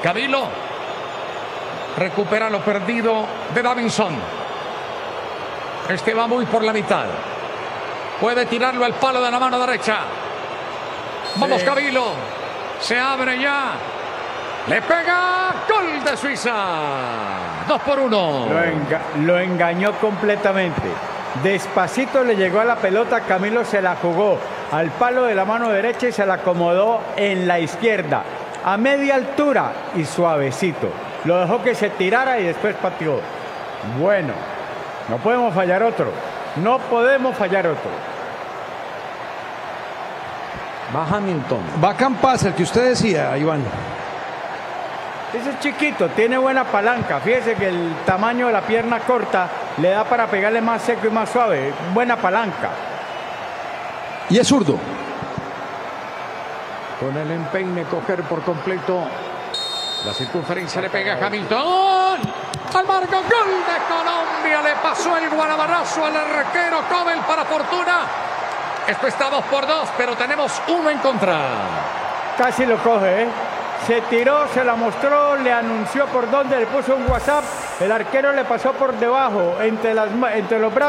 Camilo recupera lo perdido de Davinson. Este va muy por la mitad. Puede tirarlo al palo de la mano derecha. Vamos, sí. Camilo. Se abre ya. Le pega. Gol de Suiza. 2-1. Lo engañó completamente. Despacito le llegó a la pelota. Camilo se la jugó al palo de la mano derecha y se la acomodó en la izquierda. A media altura y suavecito. Lo dejó que se tirara y después pateó. Bueno, no podemos fallar otro. No podemos fallar otro. Va Hamilton. Va Campas, el que usted decía, Iván. Ese es chiquito, tiene buena palanca. Fíjese que el tamaño de la pierna corta le da para pegarle más seco y más suave. Buena palanca. Y es zurdo. Con el empeine coger por completo la circunferencia, le pega a Hamilton. Al marco, gol de Colombia. Le pasó el guanabarazo al arquero Cobel para fortuna. Esto está 2-2, pero tenemos uno en contra. Casi lo coge, ¿eh? Se tiró, se la mostró, le anunció por dónde, le puso un WhatsApp. El arquero le pasó por debajo, entre los brazos.